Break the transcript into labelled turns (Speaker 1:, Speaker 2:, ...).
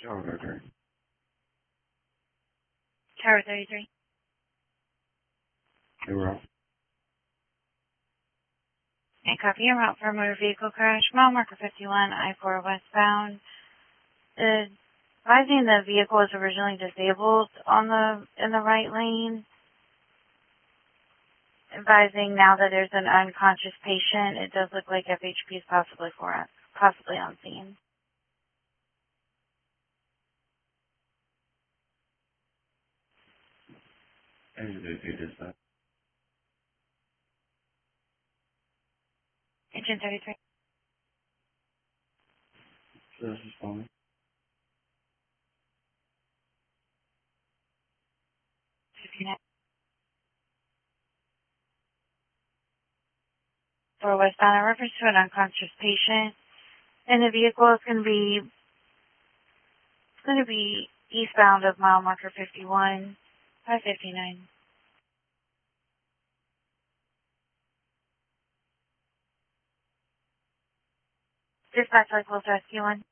Speaker 1: Tower 33.
Speaker 2: Tower 33.
Speaker 1: You're out.
Speaker 2: And copy your route for a motor vehicle crash, mile marker 51, I-4 westbound. Advising the vehicle was originally disabled in the right lane. Advising now that there's an unconscious patient, it does look like FHP is possibly on scene.
Speaker 1: Is that?
Speaker 2: Engine 33.
Speaker 1: So this is fine.
Speaker 2: 59. For westbound, in reference to an unconscious patient, and the vehicle is going to be eastbound of mile marker 51, 559. Dispatch, like, Rescue 1.